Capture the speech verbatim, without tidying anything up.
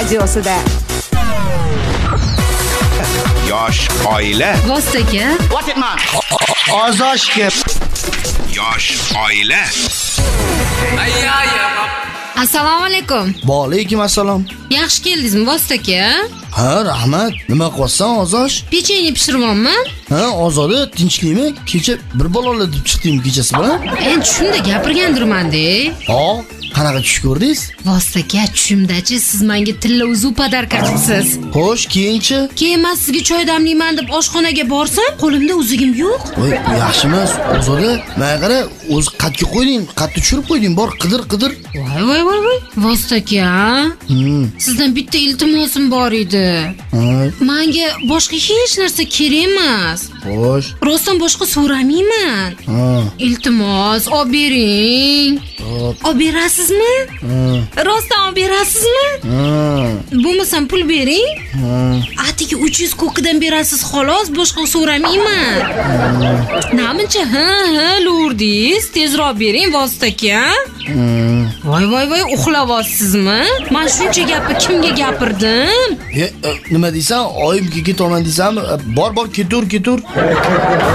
radiosida. Yosh oila. Vostoka. What it man? Ozoshga. Yosh oila. Assalomu alaykum. Va alaykum assalom. Yaxshi keldingizmi Vostoka? Ha, rahmat. Nima qilasan, Ozosh? Pechenye pishiryapman. Ha, Ozoda, tinchlikmi? Kecha bir balolar deb chiqdim kechasi bilan. Endi shunda gapirgandirman-da. Ha, qanaqa tush ko'rdingiz? Vostoka, tushimdachi siz menga tilla uzu podarka qilibsiz. Xo'sh, keyinchi? Keyin men sizga choy damlayman deb oshxonaga borsam, qo'limda uzugim yo'q. Voy, yaxshi emas, Ozoda. Menga qara, o'zi qatga qo'yding, qatni tushirib qo'yding, bor qidir qidir. Voy voy voy voy. Vostoka. Hmm. Sizdan bitta iltimosim bor edi. Menga boshqa hech narsa kerak emas. Xo'sh. Rostdan boshqa so'ramayman. Ha. Iltimos, olib bering. Olib berasizmi? Rostdan olib berasizmi? Bo'lmasam pul bering. Atigi uch yuz ko'kidan berasiz xolos, boshqa so'ramayman. Namuncha ha ha lurdiz, tezroq bering Vostoka. Voy voy voy, uxlayapsizmi? Men shuncha gapni kimga gapirdim? E, nima deysan? Oyimga ketaman deysanmi? Bor bor ketur ketur.